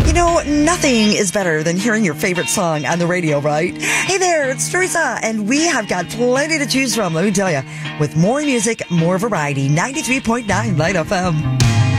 Nothing is better than hearing your favorite song on the radio, right? Hey there, it's Teresa, and we have got plenty to choose from, let me tell you. With more music, more variety, 93.9 Light FM.